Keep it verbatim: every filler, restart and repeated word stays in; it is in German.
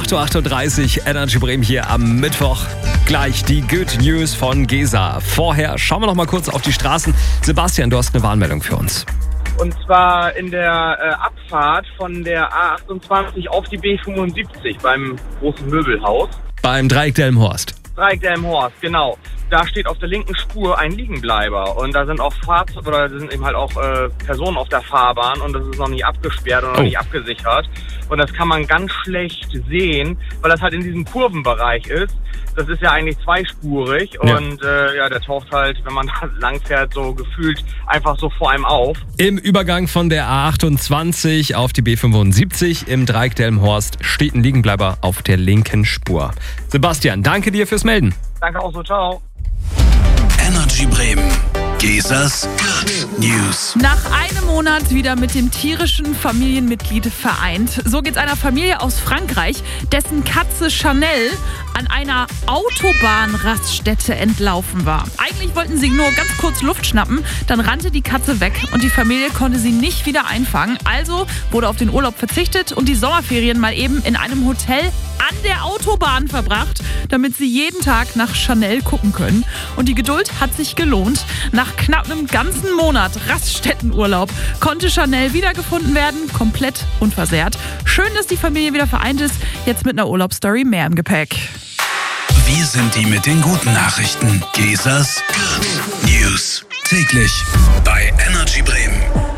acht Uhr achtunddreißig, Energy Bremen hier am Mittwoch. Gleich die Good News von Gesa. Vorher schauen wir noch mal kurz auf die Straßen. Sebastian, du hast eine Warnmeldung für uns. Und zwar in der äh, Abfahrt von der A achtundzwanzig auf die B fünfundsiebzig beim großen Möbelhaus. Beim Dreieck Delmenhorst. Dreieck Delmenhorst, genau. Da steht auf der linken Spur ein Liegenbleiber und da sind auch Fahrzeuge oder sind eben halt auch äh, Personen auf der Fahrbahn und das ist noch nicht abgesperrt und noch Oh. nicht abgesichert. Und das kann man ganz schlecht sehen, weil das halt in diesem Kurvenbereich ist. Das ist ja eigentlich zweispurig Ja. und äh, ja, der taucht halt, wenn man da lang fährt, so gefühlt einfach so vor einem auf. Im Übergang von der A achtundzwanzig auf die B fünfundsiebzig im Dreieck Delmenhorst steht ein Liegenbleiber auf der linken Spur. Sebastian, danke dir fürs Melden. Danke auch so, ciao. Energy Bremen. Gesas Good News. Nach einem Monat wieder mit dem tierischen Familienmitglied vereint. So geht's einer Familie aus Frankreich, dessen Katze Chanel an einer Autobahnraststätte entlaufen war. Eigentlich wollten sie nur ganz kurz Luft schnappen, dann rannte die Katze weg und die Familie konnte sie nicht wieder einfangen. Also wurde auf den Urlaub verzichtet und die Sommerferien mal eben in einem Hotel an der Autobahn verbracht, damit sie jeden Tag nach Chanel gucken können. Und die Geduld hat sich gelohnt. Nach knapp einem ganzen Monat Raststättenurlaub konnte Chanel wiedergefunden werden, komplett unversehrt. Schön, dass die Familie wieder vereint ist. Jetzt mit einer Urlaubsstory mehr im Gepäck. Wir sind die mit den guten Nachrichten. Gesas Good News. Täglich bei Energy Bremen.